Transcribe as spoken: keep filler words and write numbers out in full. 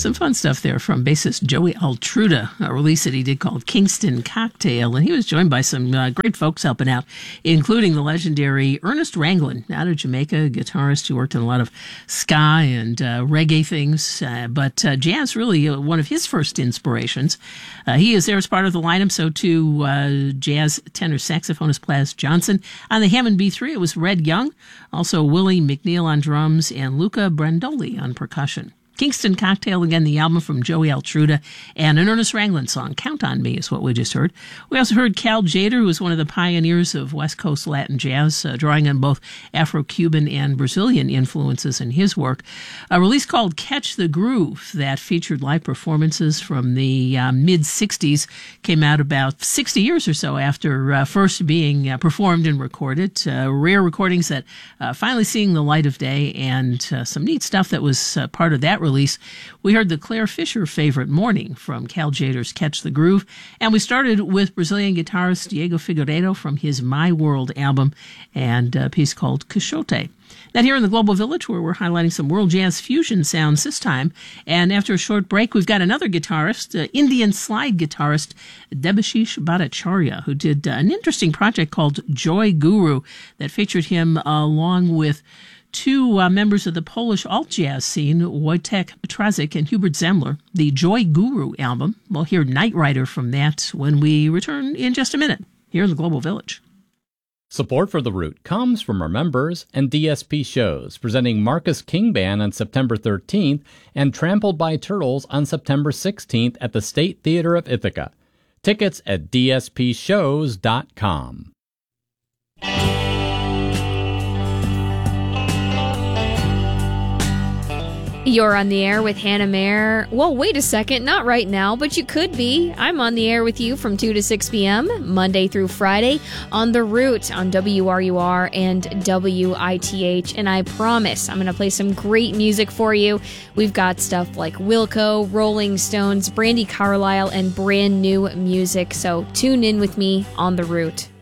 Some fun stuff there from bassist Joey Altruda, a release that he did called Kingston Cocktail, and he was joined by some uh, great folks helping out, including the legendary Ernest Ranglin, out of Jamaica, a guitarist who worked in a lot of ska and uh, reggae things, uh, but uh, jazz really uh, one of his first inspirations. Uh, he is there as part of the lineup, so too uh, jazz tenor saxophonist Plas Johnson. On the Hammond B three, it was Red Young, also Willie McNeil on drums, and Luca Brandoli on percussion. Kingston Cocktail, again, the album from Joey Altruda, and an Ernest Ranglin song, Count on Me, is what we just heard. We also heard Cal Tjader, who was one of the pioneers of West Coast Latin jazz, uh, drawing on both Afro-Cuban and Brazilian influences in his work. A release called Catch the Groove that featured live performances from the uh, mid-sixties came out about sixty years or so after uh, first being uh, performed and recorded. Uh, rare recordings that uh, finally seeing the light of day, and uh, some neat stuff that was uh, part of that release. We heard the Claire Fisher favorite Morning from Cal Tjader's Catch the Groove, and we started with Brazilian guitarist Diego Figueiredo from his My World album and a piece called Quixote. Now here in the Global Village, where we're highlighting some world jazz fusion sounds this time, and after a short break, we've got another guitarist, uh, Indian slide guitarist Debashish Bhattacharya, who did uh, an interesting project called Joy Guru that featured him uh, along with two uh, members of the Polish alt-jazz scene, Wojtek Petrazik and Hubert Zemler. The Joy Guru album. We'll hear Night Rider from that when we return in just a minute here in the Global Village. Support for The Root comes from our members and D S P shows, presenting Marcus King Band on September thirteenth and Trampled by Turtles on September sixteenth at the State Theater of Ithaca. Tickets at d s p shows dot com. You're on the air with Hannah Mayer. Well, wait a second, not right now, but you could be. I'm on the air with you from two to six p.m., Monday through Friday, on The Root on W R U R and W I T H. And I promise I'm going to play some great music for you. We've got stuff like Wilco, Rolling Stones, Brandi Carlile, and brand new music. So tune in with me on The Root.